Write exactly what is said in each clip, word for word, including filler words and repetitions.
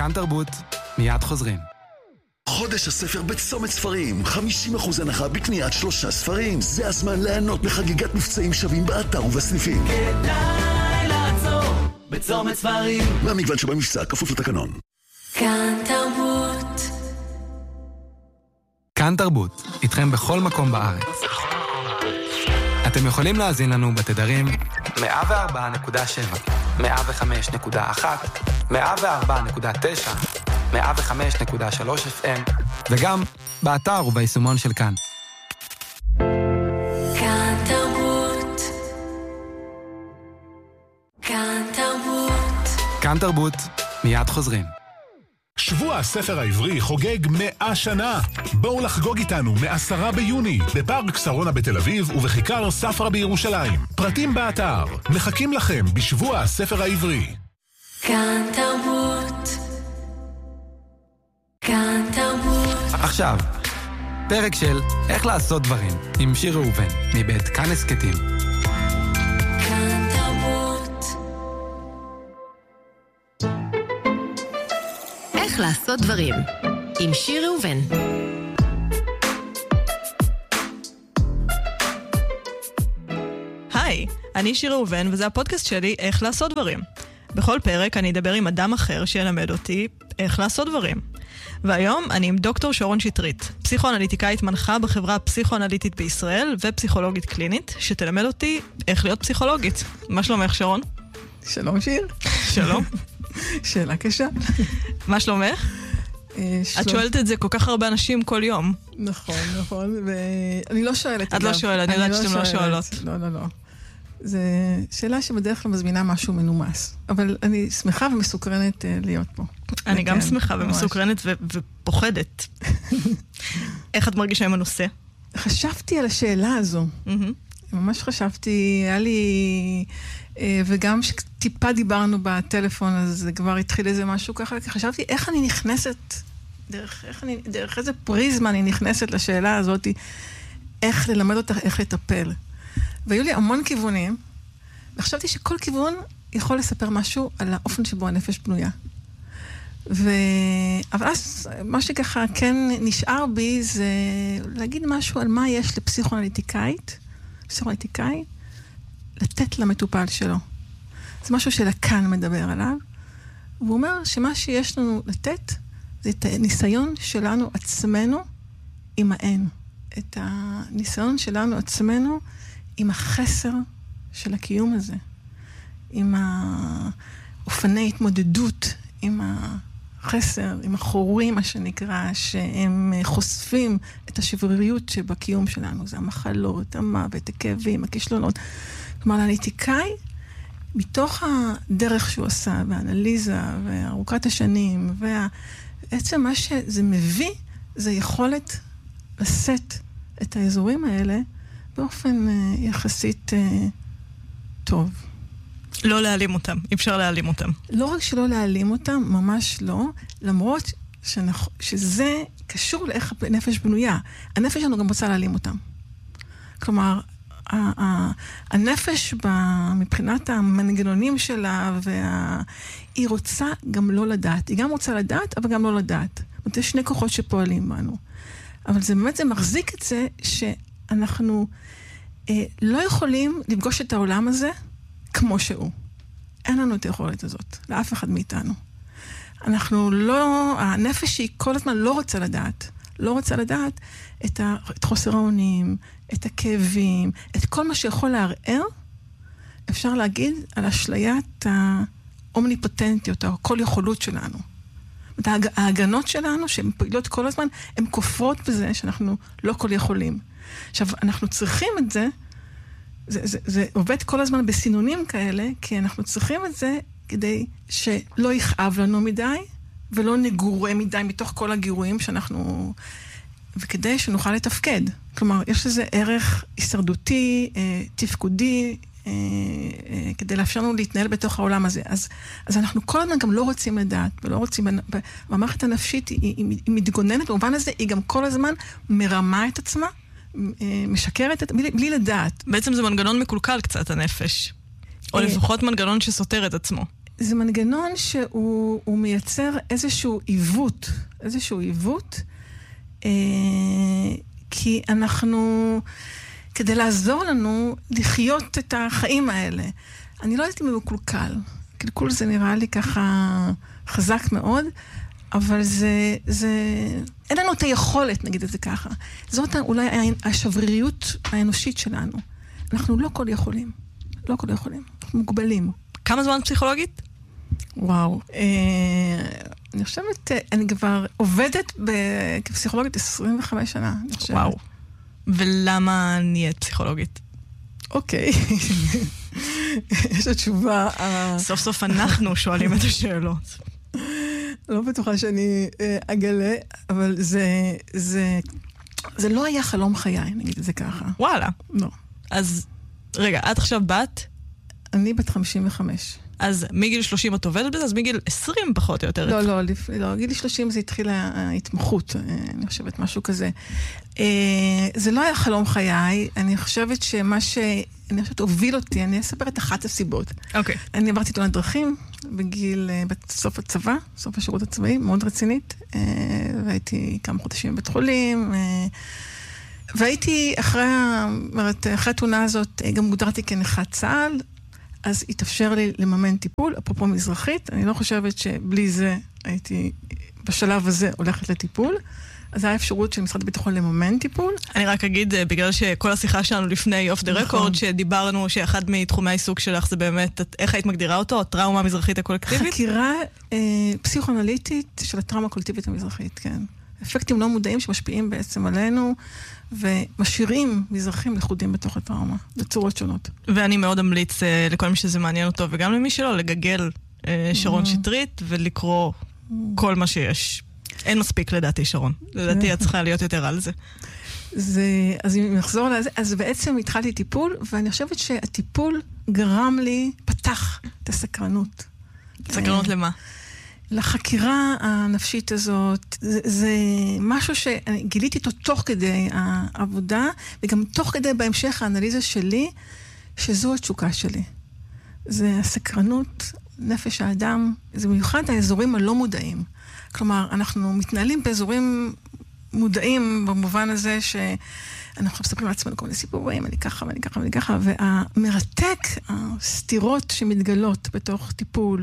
כאן תרבות, מיד חוזרים. חודש הספר בצומת ספרים, חמישים אחוז הנחה בקניית שלושה ספרים. זה הזמן ליהנות בחגיגת מבצעים שווים באתר ובסניפים. כדאי לעצור בצומת ספרים. והמגוון שבמבצע כפוף לתקנון. כאן תרבות. כאן תרבות, איתכם בכל מקום בארץ. אתם יכולים להאזין לנו בתדרים מאה וארבע נקודה שבע, מאה וחמש נקודה אחת, מאה וארבע נקודה תשע, מאה וחמש נקודה שלוש אף אם, וגם באתר וביישומון של כאן. כאן תרבות. כאן תרבות. כאן תרבות, מיד חוזרים. שבוע הספר העברי חוגג מאה שנה. בואו לחגוג איתנו מעשרה ביוני בפארק שרונה בתל אביב ובכיכר ספרא בירושלים. פרטים באתר. מחכים לכם בשבוע הספר העברי. כאן תרבות. כאן תרבות. עכשיו, פרק של איך לעשות דברים עם שיר ראובן מבית כאן הסכתים. כאן תרבות. איך לעשות דברים עם שיר ראובן. היי, אני שיר ראובן וזה הפודקאסט שלי איך לעשות דברים. בכל פרק אני אדבר עם אדם אחר שילמד אותי איך לעשות דברים. והיום אני עם דוקטור שרון שטרית, פסיכואנליטיקאית מנחה בחברה הפסיכואנליטית בישראל ופסיכולוגית קלינית, שתלמד אותי איך להיות פסיכולוגית. מה שלומך שרון? שלום שיר. שלום. שאלה קשה. מה שלומך? את שואלת את זה כל כך הרבה אנשים כל יום. נכון, נכון, ואני לא שואלת. את לא שואלת, אני יודעת שאתם לא שואלות. לא, לא, לא. זו שאלה שבדרך כלל מזמינה משהו מנומס, אבל אני שמחה ומסוקרנת להיות פה. אני גם שמחה ומסוקרנת ופוחדת. איך את מרגישה עם הנושא? חשבתי על השאלה הזו. ממש חשבתי, היה לי, וגם שטיפה דיברנו בטלפון, אז זה כבר התחיל איזה משהו ככה, חשבתי איך אני נכנסת, דרך, איך אני, דרך איזה פריזמה אני נכנסת לשאלה הזאת, איך ללמד אותך, איך לטפל. והיו לי המון כיוונים, וחשבתי שכל כיוון יכול לספר משהו על האופן שבו הנפש בנויה. ו... אבל אז מה שככה כן נשאר בי זה להגיד משהו על מה יש לפסיכואנליטיקאית, פסיכואנליטיקאי, לתת למטופל שלו. זה משהו שלקן מדבר עליו, והוא אומר שמה שיש לנו לתת זה את הניסיון שלנו עצמנו עם האין. את הניסיון שלנו עצמנו עם החסר של הקיום הזה, עם האופני התמודדות, עם החסר, עם החורים, מה שנקרא, שהם חושפים את השבריריות שבקיום שלנו. זה המחלות, המוות, הכאבים, הכישלונות. כלומר, האנליטיקאי, מתוך הדרך שהוא עשה, והאנליזה, וארוכת השנים, ובעצם מה שזה מביא, זה יכולת לשאת את האזורים האלה, באופן uh, יחסית uh, טוב. לא להעלים אותם, אי אפשר להעלים אותם. לא רק שלא להעלים אותם, ממש לא, למרות שנח... שזה קשור לאיך הנפש בנויה. הנפש שלנו גם רוצה להעלים אותם. כלומר, ה- ה- הנפש ב- מבחינת המנגנונים שלה, וה... היא רוצה גם לא לדעת. היא גם רוצה לדעת, אבל גם לא לדעת. זאת אומרת, יש שני כוחות שפועלים בנו. אבל זה באמת, זה מחזיק את זה שאנחנו אה, לא יכולים לפגוש את העולם הזה כמו שהוא. אין לנו את היכולת הזאת, לאף אחד מאיתנו. אנחנו לא, הנפש היא כל הזמן לא רוצה לדעת, לא רוצה לדעת את, ה, את חוסר האונים, את הכאבים, את כל מה שיכול לערער, אפשר להגיד על אשליית האומניפוטנטיות, או כל יכולות שלנו. ההגנות שלנו, שהן פעילות כל הזמן, הן כופרות בזה שאנחנו לא כל יכולים. עכשיו, אנחנו צריכים את זה, זה, זה, זה עובד כל הזמן בסינונים כאלה, כי אנחנו צריכים את זה כדי שלא יכאב לנו מדי, ולא נגורה מדי מתוך כל הגירויים שאנחנו... וכדי שנוכל לתפקד. כלומר, יש לזה ערך הישרדותי, אה, תפקודי, אה, אה, כדי לאפשר לנו להתנהל בתוך העולם הזה. אז, אז אנחנו כל הזמן גם לא רוצים לדעת, ולא רוצים... והמערכת הנפשית היא, היא, היא מתגוננת, במובן הזה היא גם כל הזמן מרמה את עצמה, משקרת, את, בלי, בלי לדעת. בעצם זה מנגנון מקולקל קצת, הנפש. או לפחות מנגנון שסותר את עצמו. זה מנגנון שהוא הוא מייצר איזשהו עיוות, איזשהו עיוות, אה, כי אנחנו, כדי לעזור לנו לחיות את החיים האלה. אני לא יודעת אם הוא מקולקל. קלקול זה נראה לי ככה חזק מאוד, אבל זה, זה, אין לנו את היכולת, נגיד את זה ככה. זאת אולי השבריריות האנושית שלנו. אנחנו לא כל יכולים. לא כל יכולים. אנחנו מוגבלים. כמה זמן פסיכולוגית? וואו. אה, אני חושבת, אני כבר עובדת כפסיכולוגית עשרים וחמש שנה. אני חושבת. וואו. ולמה נהיית פסיכולוגית? אוקיי. יש התשובה... סוף סוף אנחנו שואלים את השאלות. לא בטוחה שאני אגלה, אבל זה, זה, זה לא היה חלום חיי, נגיד את זה ככה. וואלה. לא. אז, רגע, את עכשיו בת? אני בת חמישים וחמש. אז מגיל שלושים את עובדת בזה, אז מגיל עשרים פחות או יותר. לא, לא, לא, גיל שלושים זה התחיל ההתמחות, אני חושבת, משהו כזה. זה לא היה חלום חיי, אני חושבת שמה ש... אני חושבת, הוביל אותי, אני אספר את אחת הסיבות. אוקיי. אני עברתי תאונת דרכים בגיל, בסוף הצבא, סוף השירות הצבאי, מאוד רצינית, והייתי כמה חודשים בבית חולים, והייתי אחרי, אחרי התאונה הזאת, גם גודרתי כנחת צה"ל, אז התאפשר לי לממן טיפול, אפרופו מזרחית, אני לא חושבת שבלי זה הייתי בשלב הזה הולכת לטיפול, אז היה אפשרות של משרד הביטחון לממן טיפול. אני רק אגיד, בגלל שכל השיחה שלנו לפני אוף דה רקורד, שדיברנו שאחד מתחומי העיסוק שלך זה באמת, איך היית מגדירה אותו, הטראומה המזרחית הקולקטיבית? חקירה אה, פסיכואנליטית של הטראומה הקולקטיבית המזרחית, כן. אפקטים לא מודעים שמשפיעים בעצם עלינו, ומשאירים מזרחים לחודים בתוך הטראומה, בצורות שונות. ואני מאוד אמליץ אה, לכל מי שזה מעניין אותו, וגם למי שלא, לגגל אה, שרון שטרית, ולקרוא כל מה שיש. אין מספיק לדעתי, שרון. לדעתי את צריכה להיות יותר על זה. זה, אז אם נחזור לזה, אז בעצם התחלתי טיפול, ואני חושבת שהטיפול גרם לי, פתח את הסקרנות. סקרנות למה? לחקירה הנפשית הזאת, זה, זה משהו שגיליתי אותו תוך כדי העבודה, וגם תוך כדי בהמשך האנליזה שלי, שזו התשוקה שלי. זה הסקרנות, נפש האדם, זה מיוחד האזורים הלא מודעים. כלומר, אנחנו מתנהלים באזורים מודעים במובן הזה שאנחנו מספרים לעצמנו כל מיני סיפורים, אני ככה ואני ככה ואני ככה, והמרתק, הסתירות שמתגלות בתוך טיפול,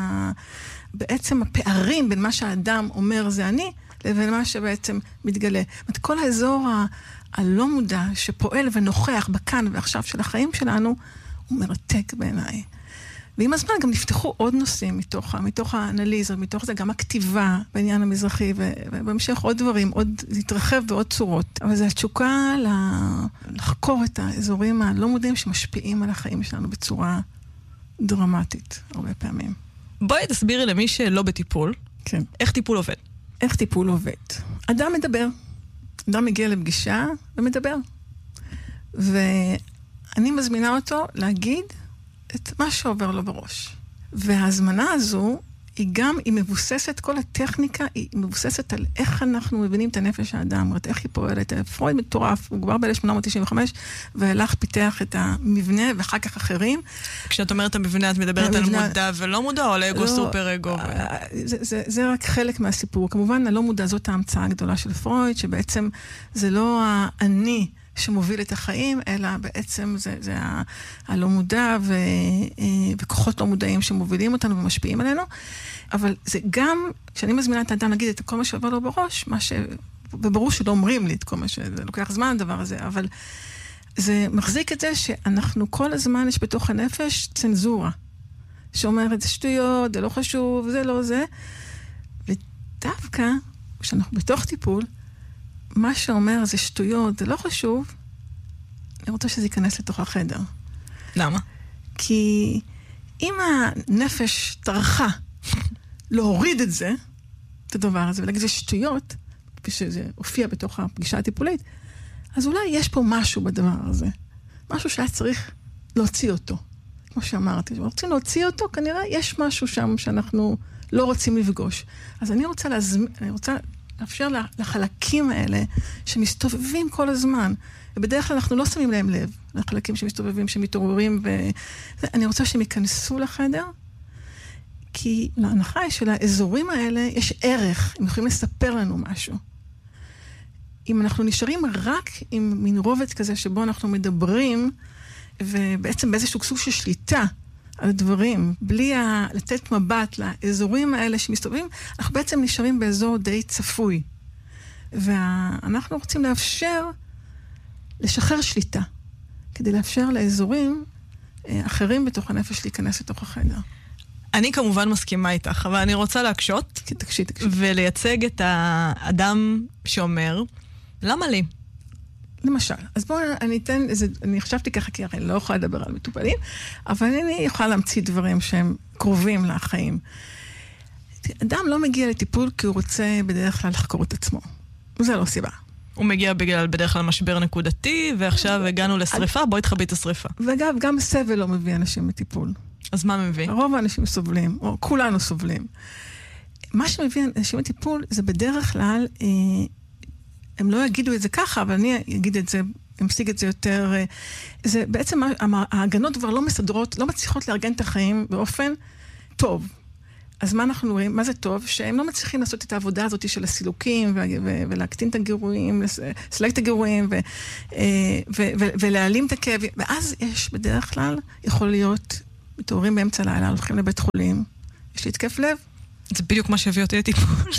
ובעצם הפערים בין מה שהאדם אומר זה אני, לבין מה שבעצם מתגלה. זאת אומרת, כל האזור ה- הלא מודע שפועל ונוכח בכאן ועכשיו של החיים שלנו, הוא מרתק בעיניי. ועם הזמן גם נפתחו עוד נושאים מתוך, מתוך האנליזה, מתוך זה גם הכתיבה בעניין המזרחי, ובהמשך עוד דברים, עוד להתרחב בעוד צורות. אבל זו התשוקה לחקור את האזורים הלא מודעים שמשפיעים על החיים שלנו בצורה דרמטית, הרבה פעמים. בואי תסבירי למי שלא בטיפול, כן. איך טיפול עובד? איך טיפול עובד? אדם מדבר. אדם מגיע לפגישה ומדבר. ואני מזמינה אותו להגיד את מה שעובר לו בראש. וההזמנה הזו היא גם, היא מבוססת, כל הטכניקה היא מבוססת על איך אנחנו מבינים את הנפש האדם, אומרת, איך היא פועלת. פרויד מטורף, הוא כבר ב-אלף שמונה מאות תשעים וחמש, והלך פיתח את המבנה, ואחר כך אחרים. כשאת אומרת המבנה, את מדברת על מודע ולא מודע, או על אגו סופר אגו? זה רק חלק מהסיפור. כמובן, הלא מודע זאת ההמצאה הגדולה של פרויד, שבעצם זה לא אני שמוביל את החיים, אלא בעצם זה, זה ה- הלא מודע ו, וכוחות לא מודעים שמובילים אותנו ומשפיעים עלינו. אבל זה גם, כשאני מזמינה את האדם להגיד את כל מה שעובר לו בראש, מה ש... וברור שלא אומרים לי את כל מה שזה לוקח זמן הדבר הזה, אבל זה מחזיק את זה שאנחנו כל הזמן יש בתוך הנפש צנזורה, שאומרת, זה שטויות, זה לא חשוב, זה לא זה. ודווקא, כשאנחנו בתוך טיפול, מה שאומר זה שטויות, זה לא חשוב, אני רוצה שזה ייכנס לתוך החדר. למה? כי אם הנפש טרחה להוריד את זה, את הדבר הזה, ולהגיד זה שטויות, כפי שזה הופיע בתוך הפגישה הטיפולית, אז אולי יש פה משהו בדבר הזה. משהו שהיה צריך להוציא אותו. כמו שאמרתי, רוצים להוציא אותו, כנראה יש משהו שם שאנחנו לא רוצים לפגוש. אז אני רוצה להזמין, אני רוצה לאפשר לחלקים האלה שמסתובבים כל הזמן, ובדרך כלל אנחנו לא שמים להם לב, לחלקים שמסתובבים, שמתעוררים, ואני רוצה שהם ייכנסו לחדר, כי להנחה של האזורים האלה יש ערך, הם יכולים לספר לנו משהו. אם אנחנו נשארים רק עם מין רובד כזה שבו אנחנו מדברים, ובעצם באיזשהו סוג של שליטה על הדברים, בלי ה- לתת מבט לאזורים האלה שמסתובבים, אנחנו בעצם נשארים באזור די צפוי. ואנחנו רוצים לאפשר, לשחרר שליטה, כדי לאפשר לאזורים אחרים בתוך הנפש להיכנס לתוך החדר. אני כמובן מסכימה איתך, אבל אני רוצה להקשות, תקשי, תקשי. ולייצג את האדם שאומר, למה לי? למשל, אז בואו אני אתן איזה, אני חשבתי ככה, כי הרי לא יכולה לדבר על מטופלים, אבל אני יכולה להמציא דברים שהם קרובים לחיים. אדם לא מגיע לטיפול כי הוא רוצה בדרך כלל לחקור את עצמו. זה לא סיבה. הוא מגיע בגלל בדרך כלל משבר נקודתי, ועכשיו הגענו לשריפה, בואי תחבי את השריפה. ואגב, גם סבל לא מביא אנשים לטיפול. אז מה מביא? הרוב האנשים סובלים, או כולנו סובלים. מה שמביא אנשים לטיפול זה בדרך כלל, אה, הם לא יגידו את זה ככה, אבל אני אגיד את זה, אמשיג את זה יותר, אה, זה בעצם ההגנות כבר לא מסדרות, לא מצליחות לארגן את החיים באופן טוב. אז מה אנחנו רואים? מה זה טוב? שהם לא מצליחים לעשות את העבודה הזאת של הסילוקים, ו- ו- ולהקטין את הגירויים, לסלק את הגירויים, ו- ו- ו- ולהעלים את הכאב. ואז יש בדרך כלל, יכול להיות, מתעוררים באמצע לילה, הולכים לבית חולים, יש לי התקף לב. זה בדיוק מה שהביא אותי לטיפול.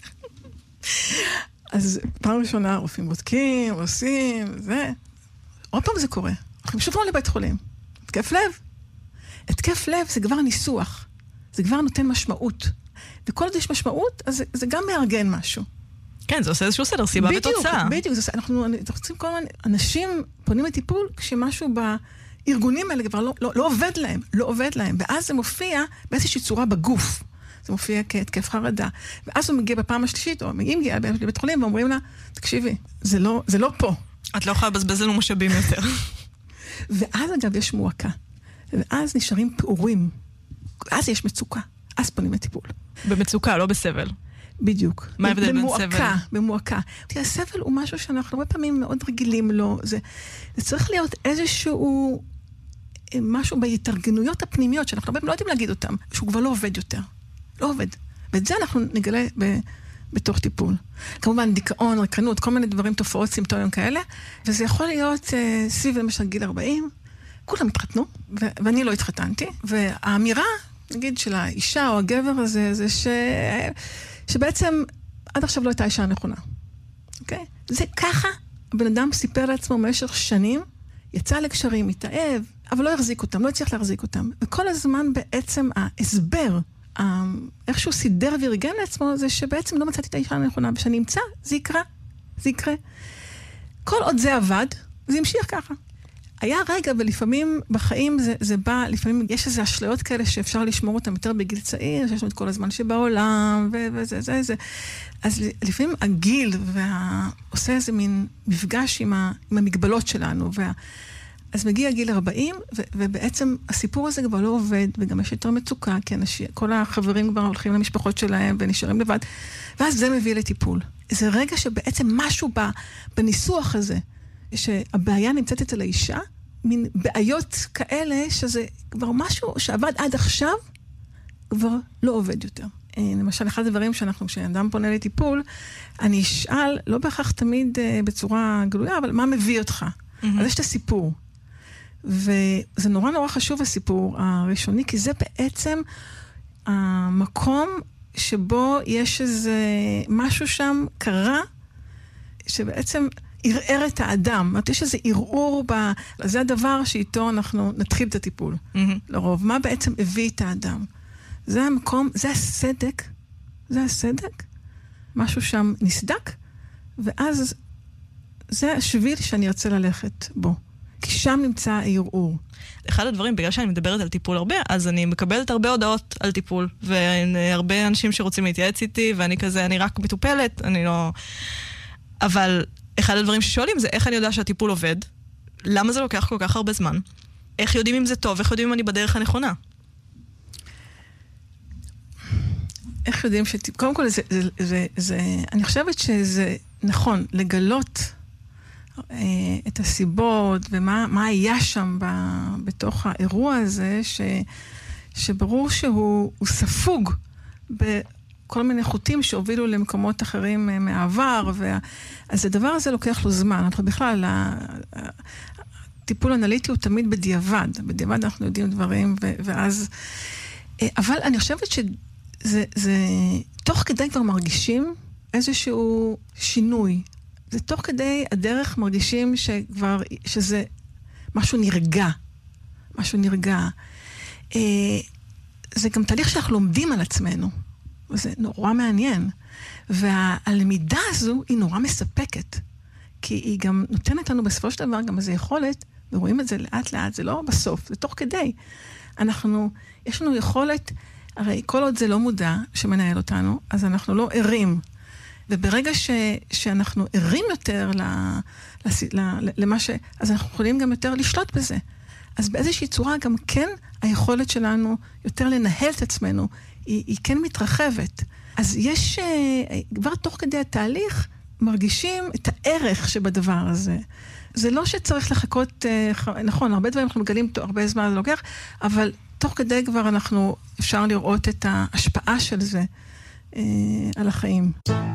אז פעם ראשונה, רופאים בודקים, עושים, זה. עוד פעם זה קורה. הולכים שוב לבית חולים. התקף לב. התקף לב זה כבר ניסוח. זה כבר נותן משמעות. וכל עוד יש משמעות, אז זה, זה גם מארגן משהו. כן, זה עושה איזשהו סדר, סיבה ותוצאה. בדיוק, בדיוק. אנחנו רוצים כל הזמן, אנשים פונים לטיפול כשמשהו בארגונים האלה כבר לא, לא, לא עובד להם, לא עובד להם. ואז זה מופיע באיזושהי צורה בגוף. זה מופיע כהתקף חרדה. ואז הוא מגיע בפעם השלישית, או מגיעים מגיע לבית חולים, ואומרים לה, תקשיבי, זה לא, זה לא פה. את לא יכולה לבזבז לנו משאבים יותר. ואז אגב יש מועקה. ואז נשארים פעורים. אז יש מצוקה. אז פונים לטיפול. במצוקה, לא בסבל. בדיוק. מה ההבדל בין סבל? במועקה, במועקה. תראה, הסבל הוא משהו שאנחנו הרבה פעמים מאוד רגילים לו. זה, זה צריך להיות איזשהו משהו בהתארגנויות הפנימיות, שאנחנו לא יודעים להגיד אותם, שהוא כבר לא עובד יותר. לא עובד. ואת זה אנחנו נגלה ב, בתוך טיפול. כמובן, דיכאון, ריקנות, כל מיני דברים, תופעות, סימפטומים כאלה, וזה יכול להיות אה, סביב למשל גיל ארבעים, כולם התחתנו, ו- ואני לא התחתנתי, והאמירה, נגיד, של האישה או הגבר הזה, זה ש... שבעצם עד עכשיו לא הייתה האישה הנכונה. אוקיי? זה ככה, הבן אדם סיפר לעצמו במשך שנים, יצא לקשרים, מתאהב, אבל לא יחזיק אותם, לא הצליח להחזיק אותם. וכל הזמן בעצם ההסבר, איכשהו סידר וארגן לעצמו, זה שבעצם לא מצאתי את האישה הנכונה, ושאני אמצא, זה יקרה, זה יקרה. כל עוד זה עבד, זה המשיך ככה. היה רגע, ולפעמים בחיים זה, זה בא, לפעמים יש איזה אשליות כאלה שאפשר לשמור אותם יותר בגיל צעיר, שיש לנו את כל הזמן שבעולם, ו- וזה, זה, זה. אז לפעמים הגיל, וה... עושה איזה מין מפגש עם, ה... עם המגבלות שלנו, וה... אז מגיע גיל ארבעים, ו- ובעצם הסיפור הזה כבר לא עובד, וגם יש יותר מצוקה, כי אנשים, כל החברים כבר הולכים למשפחות שלהם, ונשארים לבד, ואז זה מביא לטיפול. זה רגע שבעצם משהו ב... בניסוח הזה, שהבעיה נמצאת אצל האישה, מין בעיות כאלה, שזה כבר משהו שעבד עד עכשיו, כבר לא עובד יותר. למשל, אחד הדברים שאנחנו, כשאדם פונה לטיפול, אני אשאל, לא בהכרח תמיד בצורה גלויה, אבל מה מביא אותך? Mm-hmm. אז יש את הסיפור. וזה נורא נורא חשוב הסיפור הראשוני, כי זה בעצם המקום שבו יש איזה משהו שם קרה, שבעצם ערער את האדם. יש איזה ערעור, ב... זה הדבר שאיתו אנחנו נתחיל את הטיפול. Mm-hmm. לרוב, מה בעצם הביא את האדם? זה המקום, זה הסדק, זה הסדק, משהו שם נסדק, ואז זה השביל שאני ארצה ללכת בו. כי שם נמצא הערעור. אחד הדברים, בגלל שאני מדברת על טיפול הרבה, אז אני מקבלת הרבה הודעות על טיפול, והרבה אנשים שרוצים להתייעץ איתי, ואני כזה, אני רק מטופלת, אני לא... אבל אחד הדברים ששואלים זה איך אני יודע שהטיפול עובד, למה זה לוקח כל כך הרבה זמן, איך יודעים אם זה טוב, איך יודעים אם אני בדרך הנכונה. איך יודעים שטיפול... קודם כל, זה, זה, זה, זה, אני חושבת שזה נכון, לגלות את הסיבות, ומה מה היה שם ב, בתוך האירוע הזה, ש, שברור שהוא ספוג בכל מיני חוטים שהובילו למקומות אחרים מהעבר, וה... אז הדבר הזה לוקח לו זמן. אנחנו בכלל, הטיפול אנליטי הוא תמיד בדיעבד. בדיעבד אנחנו יודעים דברים, ו... ואז... אבל אני חושבת שזה, זה... תוך כדי כבר מרגישים איזשהו שינוי. זה תוך כדי הדרך מרגישים שכבר, שזה משהו נרגע. משהו נרגע. זה גם תהליך שאנחנו לומדים על עצמנו. וזה נורא מעניין. והלמידה הזו היא נורא מספקת. כי היא גם נותנת לנו בסופו של דבר גם איזו יכולת, ורואים את זה לאט לאט, זה לא בסוף, זה תוך כדי. אנחנו, יש לנו יכולת, הרי כל עוד זה לא מודע שמנהל אותנו, אז אנחנו לא ערים. וברגע ש, שאנחנו ערים יותר ל, ל, ל, למה ש... אז אנחנו יכולים גם יותר לשלוט בזה. אז באיזושהי צורה גם כן היכולת שלנו יותר לנהל את עצמנו, היא, היא כן מתרחבת. אז יש, כבר תוך כדי התהליך, מרגישים את הערך שבדבר הזה. זה לא שצריך לחכות, נכון, הרבה דברים אנחנו מגלים, הרבה זמן זה לוקח, אבל תוך כדי כבר אנחנו, אפשר לראות את ההשפעה של זה אה, על החיים.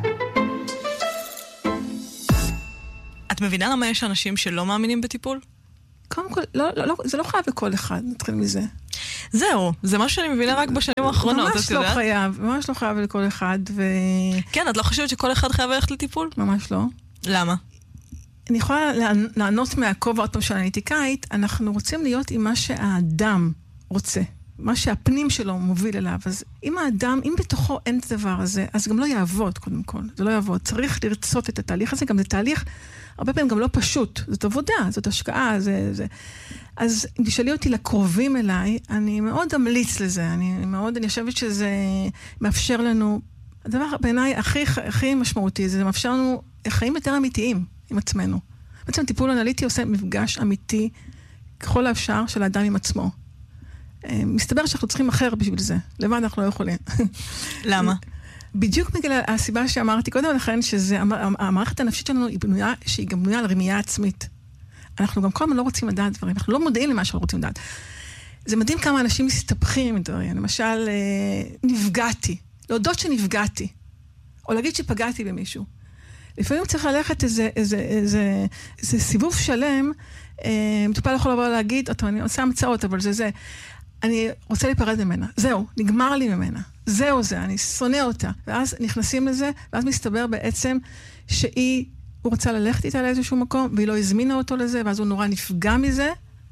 את מבינה למה יש אנשים שלא מאמינים בטיפול? קודם כל, לא, לא, לא, זה לא חייב לכל אחד, נתחיל מזה. זהו, זה מה שאני מבינה רק בשנים האחרונות. ממש לא חייב, ממש לא חייב לכל אחד. ו... כן, את לא חושבת שכל אחד חייב ללכת לטיפול? ממש לא. למה? אני יכולה לענות מהכובע עוד פעם של האנליטיקאית, אנחנו רוצים להיות עם מה שהאדם רוצה, מה שהפנים שלו מוביל אליו. אז אם האדם, אם בתוכו אין את הדבר הזה, אז גם לא יעבוד קודם כל, זה לא יעבוד. צריך לרצות את התהליך הזה, גם זה תהליך, הרבה פעמים גם לא פשוט, זאת עבודה, זאת השקעה, זה, זה. אז אם תשאלי אותי לקרובים אליי, אני מאוד אמליץ לזה, אני מאוד, אני חושבת שזה מאפשר לנו, הדבר בעיניי הכי, הכי משמעותי, זה מאפשר לנו חיים יותר אמיתיים עם עצמנו. בעצם טיפול אנליטי עושה מפגש אמיתי, ככל האפשר, של האדם עם עצמו. מסתבר שאנחנו צריכים אחר בשביל זה, לבד אנחנו לא יכולים. למה? בדיוק בגלל הסיבה שאמרתי קודם לכן, שזה, המערכת הנפשית שלנו היא בנויה, שהיא גם בנויה על רמייה עצמית. אנחנו גם כל הזמן לא רוצים לדעת דברים, אנחנו לא מודעים למה שאנחנו רוצים לדעת. זה מדהים כמה אנשים מסתבכים עם דברים, למשל, נפגעתי, להודות שנפגעתי, או להגיד שפגעתי במישהו. לפעמים צריך ללכת איזה, איזה, איזה, איזה סיבוב שלם, מטופל יכול לבוא להגיד, אני עושה המצאות, אבל זה זה, אני רוצה להיפרד ממנה, זהו, נגמר לי ממנה, זהו זה, אני שונא אותה. ואז נכנסים לזה, ואז מסתבר בעצם שהיא, הוא רוצה ללכת איתה לאיזשהו מקום, והיא לא הזמינה אותו לזה, ואז הוא נורא נפגע מזה,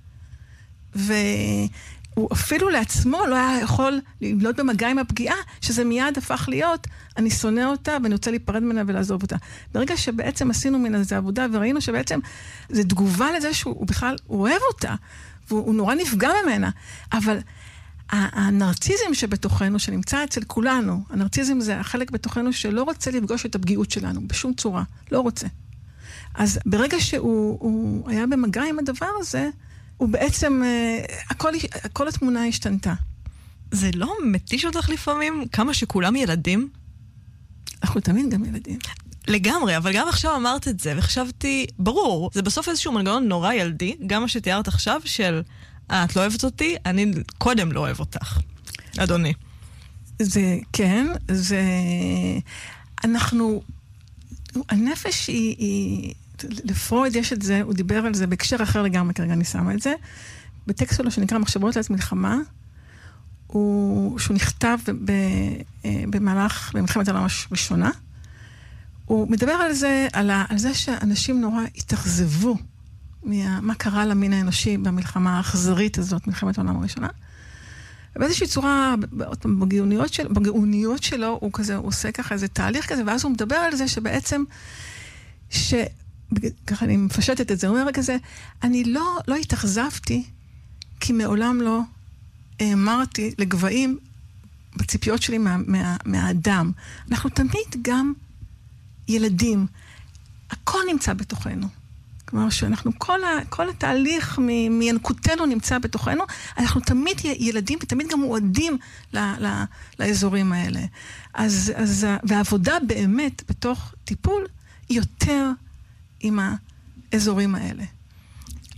והוא אפילו לעצמו לא היה יכול להיות במגע עם הפגיעה, שזה מיד הפך להיות, אני שונא אותה, ואני רוצה להיפרד ממנה ולעזוב אותה. ברגע שבעצם עשינו מן הזה עבודה, וראינו שבעצם זה תגובה לזה שהוא בכלל אוהב אותה, והוא נורא נפגע ממנה, אבל הנרציזם שבתוכנו, שנמצא אצל כולנו, הנרציזם זה החלק בתוכנו שלא רוצה לפגוש את הפגיעות שלנו, בשום צורה, לא רוצה. אז ברגע שהוא היה במגע עם הדבר הזה, הוא בעצם, הכל, הכל התמונה השתנתה. זה לא מתיש אותך לפעמים? כמה שכולם ילדים? אנחנו תמיד גם ילדים. לגמרי, אבל גם עכשיו אמרת את זה, וחשבתי, ברור, זה בסוף איזשהו מנגנון נורא ילדי, גם מה שתיארת עכשיו, של, אה, את לא אוהבת אותי, אני קודם לא אוהב אותך, אדוני. זה, כן, זה, אנחנו, הנפש היא, היא, לפרויד יש את זה, הוא דיבר על זה בהקשר אחר לגמרי, כרגע אני שמה את זה, בטקסט שלו שנקרא מחשבות לעת מלחמה, הוא, שהוא נכתב ב, במהלך, במלחמת העולם הראשונה, הוא מדבר על זה, על, ה, על זה שאנשים נורא התאכזבו מה, מה קרה למין האנושי במלחמה האכזרית הזאת, מלחמת העולם הראשונה. ובאיזושהי צורה, בגאוניות, של, בגאוניות שלו, הוא כזה, הוא עושה ככה איזה תהליך כזה, ואז הוא מדבר על זה שבעצם, ש... ככה אני מפשטת את זה, הוא אומר כזה, אני לא, לא התאכזבתי, כי מעולם לא אמרתי לגבהים בציפיות שלי מה, מה, מהאדם. אנחנו תמיד גם ילדים. הכל נמצא בתוכנו. כלומר שאנחנו, כל, ה, כל התהליך מ, מינקותנו נמצא בתוכנו, אנחנו תמיד ילדים ותמיד גם מועדים ל, ל, לאזורים האלה. אז, אז, והעבודה באמת בתוך טיפול היא יותר עם האזורים האלה.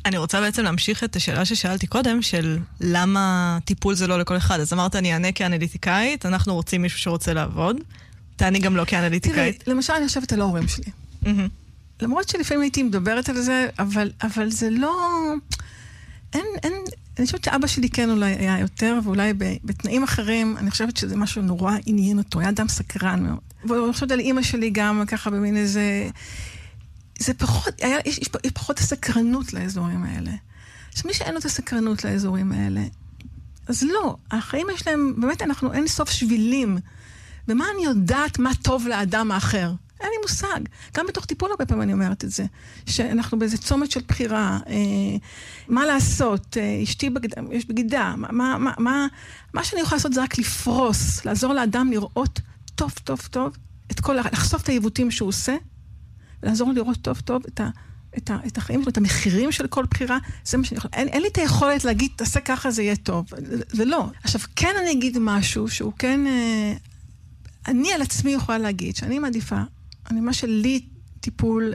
אני רוצה בעצם להמשיך את השאלה ששאלתי קודם, של למה טיפול זה לא לכל אחד. אז אמרת, אני אענה כאנליטיקאית, אנחנו רוצים מישהו שרוצה לעבוד. תעני גם לא כאנליטיקאית. תראי, למשל אני חושבת על ההורים שלי. למרות שלפעמים הייתי מדברת על זה, אבל, אבל זה לא... אין, אין... אני חושבת שאבא שלי כן אולי היה יותר, ואולי בתנאים אחרים, אני חושבת שזה משהו נורא עניין אותו, היה אדם סקרן מאוד. ואני חושבת על אמא שלי גם ככה במין איזה... זה פחות, היה, יש, יש, יש פחות הסקרנות לאזורים האלה. אז מי שאין לו את הסקרנות לאזורים האלה, אז לא, החיים יש להם, באמת אנחנו אין סוף שבילים. ומה אני יודעת מה טוב לאדם האחר? אין לי מושג. גם בתוך טיפול הרבה פעמים אני אומרת את זה. שאנחנו באיזה צומת של בחירה. אה, מה לעשות? אה, אשתי בגד... יש בגידה. מה, מה, מה, מה, מה שאני יכולה לעשות זה רק לפרוס, לעזור לאדם לראות טוב, טוב, טוב, את כל, לחשוף את העיוותים שהוא עושה, לעזור לראות טוב, טוב את, ה, את, ה, את החיים, את המחירים של כל בחירה. זה מה שאני יכולה. אין, אין לי את היכולת להגיד, תעשה ככה, זה יהיה טוב. זה לא. עכשיו, כן אני אגיד משהו שהוא כן... אה, אני על עצמי יכולה להגיד שאני מעדיפה, אני מה שלי טיפול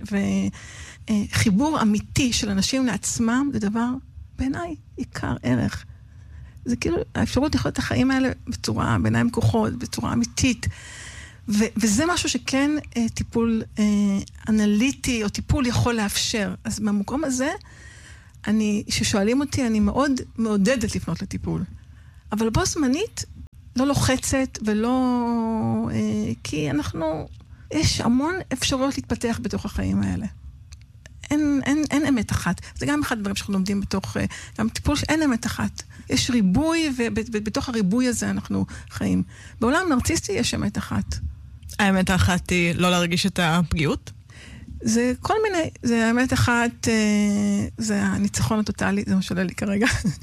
וחיבור אמיתי של אנשים לעצמם, זה דבר בעיניי עיקר ערך. זה כאילו, האפשרות לחיות את החיים האלה בצורה, בעיניים כוחות, בצורה אמיתית. ו- וזה משהו שכן טיפול אנליטי או טיפול יכול לאפשר. אז במקום הזה, אני, ששואלים אותי, אני מאוד מעודדת לפנות לטיפול. אבל בו זמנית, לא לוחצת ולא... אה, כי אנחנו... יש המון אפשרויות להתפתח בתוך החיים האלה. אין, אין, אין אמת אחת. זה גם אחד הדברים שאנחנו לומדים בתוך... גם טיפול שאין אמת אחת. יש ריבוי, ובתוך הריבוי הזה אנחנו חיים. בעולם נרציסטי יש אמת אחת. האמת האחת היא לא להרגיש את הפגיעות? זה כל מיני... זה האמת אחת... אה, זה הניצחון הטוטלי, זה מה שעולה לי כרגע.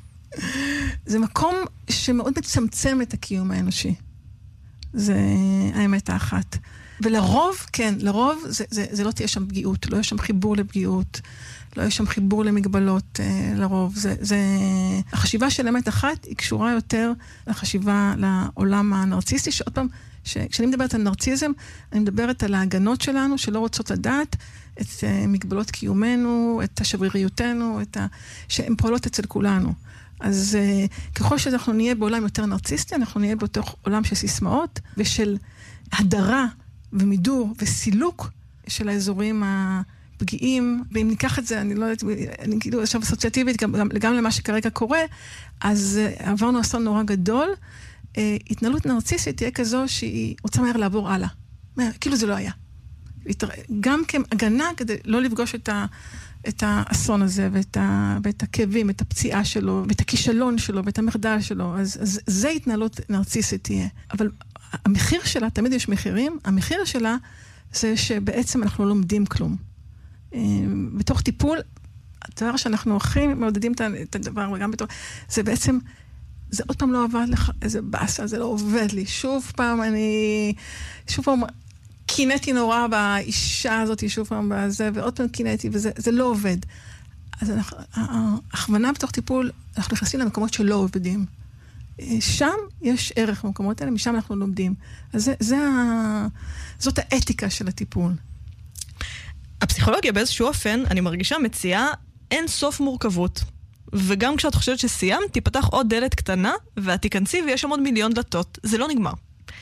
זה מקום שמאוד מצמצם את הקיום האנושי. זה האמת האחת. ולרוב, כן, לרוב זה, זה, זה לא תהיה שם פגיעות, לא יש שם חיבור לפגיעות, לא יש שם חיבור למגבלות אה, לרוב. זה, זה... החשיבה של אמת אחת היא קשורה יותר לחשיבה לעולם הנרציסטי, שעוד פעם, ש... כשאני מדברת על נרציזם, אני מדברת על ההגנות שלנו שלא רוצות לדעת את אה, מגבלות קיומנו, את השבריריותנו, את ה... שהן פועלות אצל כולנו. אז uh, ככל שאנחנו נהיה בעולם יותר נרציסטי, אנחנו נהיה בתוך עולם של סיסמאות ושל הדרה ומידור וסילוק של האזורים הפגיעים. ואם ניקח את זה, אני לא יודעת, אני כאילו עכשיו אסוציאטיבית, גם, גם, גם למה שכרגע קורה, אז uh, עברנו אסון נורא גדול. Uh, התנהלות נרציסטית תהיה כזו שהיא רוצה מהר לעבור הלאה. כאילו זה לא היה. גם כהגנה כדי לא לפגוש את ה... את האסון הזה, ואת, ה, ואת הכאבים, את הפציעה שלו, ואת הכישלון שלו, ואת המחדל שלו. אז, אז זה התנהלות נרציסית תהיה. אבל המחיר שלה, תמיד יש מחירים, המחיר שלה זה שבעצם אנחנו לא לומדים כלום. בתוך טיפול, הדבר שאנחנו הכי מעודדים את הדבר, וגם בתוך, זה בעצם, זה עוד פעם לא עבד לך, איזה באסה, זה לא עובד לי. שוב פעם אני, שוב פעם, קינאתי נורא באישה הזאת, שוב פעם בזה, ועוד פעם קינאתי, וזה זה לא עובד. אז אנחנו, ההכוונה בתוך טיפול, אנחנו נכנסים למקומות שלא עובדים. שם יש ערך במקומות האלה, משם אנחנו לומדים. אז זה, זה ה, זאת האתיקה של הטיפול. הפסיכולוגיה באיזשהו אופן, אני מרגישה מציעה אין סוף מורכבות. וגם כשאת חושבת שסיימת, תיפתח עוד דלת קטנה, ואת תיכנסי ויש שם עוד מיליון דלתות. זה לא נגמר.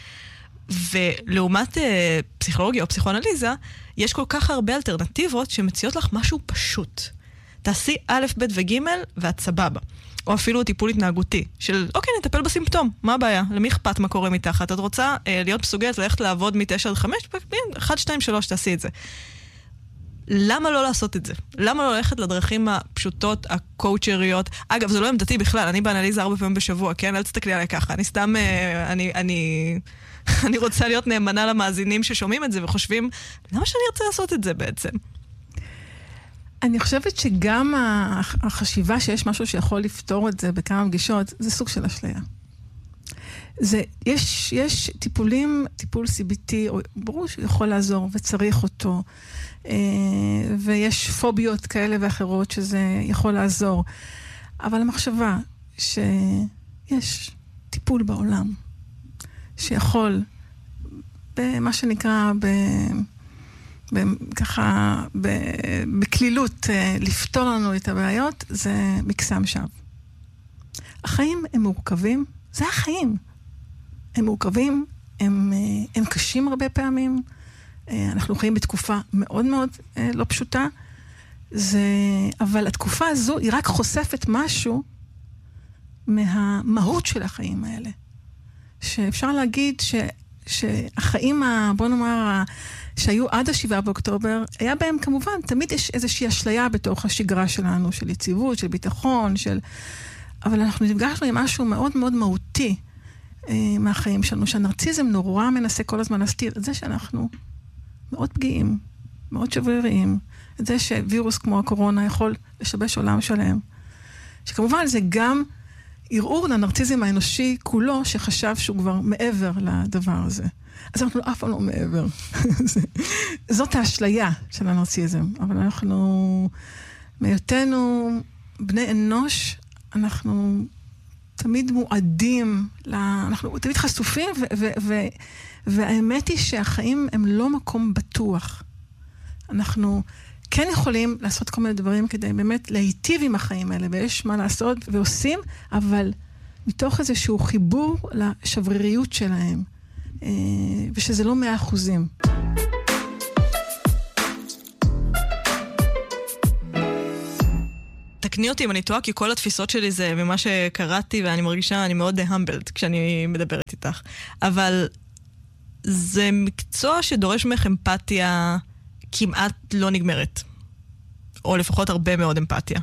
ולעומת אה, פסיכולוגיה או פסיכואנליזה, יש כל כך הרבה אלטרנטיבות שמציעות לך משהו פשוט. תעשי א', ב' וג' ואת סבבה. או אפילו טיפול התנהגותי, של אוקיי, נטפל בסימפטום, מה הבעיה? למי אכפת מה קורה מתחת? את רוצה אה, להיות מסוגלת ללכת לעבוד מתשע עד חמש? אחד, שתיים, שלוש, תעשי את זה. למה לא לעשות את זה? למה לא ללכת לדרכים הפשוטות, הקואוצ'ריות? אגב, זה לא עמדתי בכלל, אני באנליזה ארבע פעמים בשבוע, כן? אל תסתכלי עליי ככה. אני סתם, אה, אני, אני, אני רוצה להיות נאמנה למאזינים ששומעים את זה וחושבים, למה שאני ארצה לעשות את זה בעצם? אני חושבת שגם החשיבה שיש משהו שיכול לפתור את זה בכמה פגישות, זה סוג של אשליה. זה, יש, יש טיפולים, טיפול סי בי טי, ברור שיכול לעזור וצריך אותו, ויש פוביות כאלה ואחרות שזה יכול לעזור. אבל המחשבה שיש טיפול בעולם, שיכול, במה שנקרא, ב... ככה בכלילות לפתור לנו את הבעיות, זה מקסם שווא. החיים הם מורכבים, זה החיים. הם מורכבים, הם, הם קשים הרבה פעמים, אנחנו חיים בתקופה מאוד מאוד לא פשוטה, זה, אבל התקופה הזו היא רק חושפת משהו מהמהות של החיים האלה. שאפשר להגיד ש, שהחיים, בוא נאמר, שהיו עד השבעה באוקטובר, היה בהם כמובן, תמיד יש איזושהי אשליה בתוך השגרה שלנו, של יציבות, של ביטחון, של... אבל אנחנו נפגשנו עם משהו מאוד מאוד מהותי אה, מהחיים שלנו, שהנרציזם נורא מנסה כל הזמן להסתיר את זה שאנחנו מאוד פגיעים, מאוד שבריריים, את זה שווירוס כמו הקורונה יכול לשבש עולם שלם. שכמובן זה גם ערעור לנרציזם האנושי כולו, שחשב שהוא כבר מעבר לדבר הזה. אז אנחנו אף פעם לא מעבר. זאת האשליה של הנרציזם. אבל אנחנו, מהיותנו בני אנוש, אנחנו תמיד מועדים, אנחנו תמיד חשופים, ו- ו- ו- והאמת היא שהחיים הם לא מקום בטוח. אנחנו כן יכולים לעשות כל מיני דברים כדי באמת להיטיב עם החיים האלה, ויש מה לעשות ועושים, אבל מתוך איזשהו חיבור לשבריריות שלהם, ושזה לא מאה אחוזים. תקני אותי אם אני טועה, כי כל התפיסות שלי זה ממה שקראתי, ואני מרגישה, אני מאוד humbled כשאני מדברת איתך. אבל זה מקצוע שדורש ממך אמפתיה כמעט לא נגמרת. או לפחות הרבה מאוד אמפתיה.